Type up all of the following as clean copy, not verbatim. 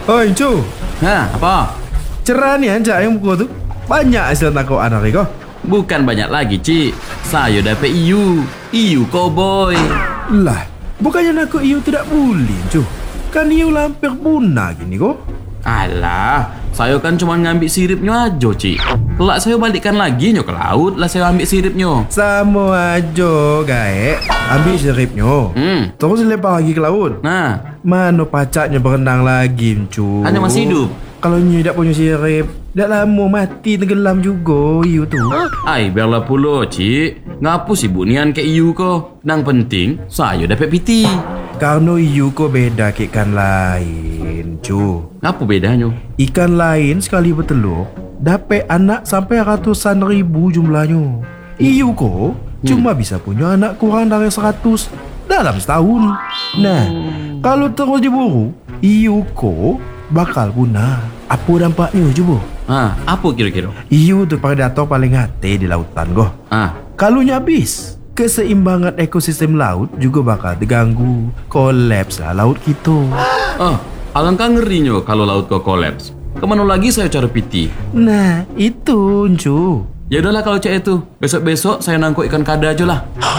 Oi, cu. Hah, apa? Cerah nih anjak yang buku tuh. Banyak hasil tangkap anak kau. Bukan banyak lagi, Ci. Saya dapat iu. Iu cowboy. Lah, bukannya aku iu tidak boleh, cu. Kan iu lampir punah gini kok. Alah, saya kan cuma ngambil siripnya aja, Ci. Kelak saya balikkan lagi nyo ke laut, lah saya ambil siripnya. Sama aja, gae. Ambil siripnya. Terus lempar lagi ke laut. Nah, Mana pacaknya berenang lagi, cu. hanya masih hidup. Kalau nyi tak punya sirip, dah lama mati tenggelam juga iu tu. Ai, biarlah pula, Ci. Ngapu sibuk nian ke iu ko? Nang penting, saya dapat piti. Karena iu ko beda ke ikan lain, cu. Apa bedanya? Ikan lain sekali bertelur dapat anak sampai ratusan ribu jumlahnya. Iu ko cuma bisa punya anak kurang dari 100 dalam setahun. Nah, kalau terus diburu, iu ko bakal punah. Apa dampaknya coba? Apa kira-kira? Iu tu predator paling hati di lautan goh. Kalau habis, keseimbangan ekosistem laut juga bakal terganggu. Kolaps lah laut kita. Alangkah ngerinya kalau laut kau kolaps. Kemana lagi saya cari piti? Nah, itu cu. Ya udahlah kalau cek itu. Besok-besok saya nangkuk ikan kada aja lah.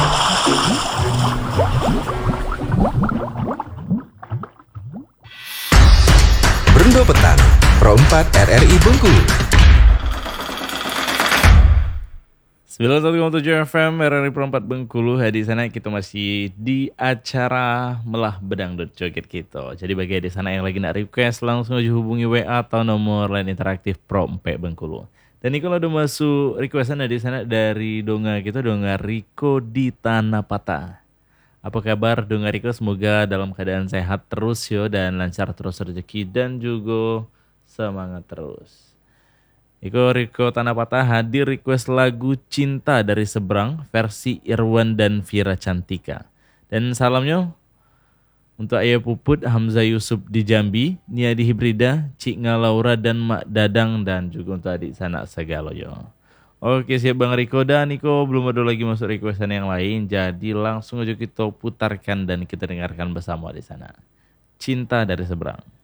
Berendo Petang, Pro 4 RRI Bengkulu. 91,7 FM RRI Pro 4 Bengkulu. Di sana kita masih di acara Melah Bedangdut Joget kita. Jadi bagi di sana yang lagi nak request, langsung aja hubungi WA atau nomor line interaktif Pro 4 Bengkulu. Dan ini kalau udah masuk requestan di sana dari donga kita, donga Riko di Tanah Patah. Apa kabar donga Riko? Semoga dalam keadaan sehat terus yo, dan lancar terus rezeki dan juga semangat terus. Riko Tanah Patah hadir request lagu Cinta dari Seberang versi Irwan dan Vira Cantika. Dan salamnya untuk Ayah Puput, Hamzah Yusuf di Jambi, Nia di Hibrida, Cik Ngalaura dan Mak Dadang, dan juga untuk adik sanak segaloyo. Oke, siap Bang Riko. Dan Niko belum ada lagi masuk requestan yang lain, jadi langsung aja kita putarkan dan kita dengarkan bersama di sana. Cinta dari Seberang.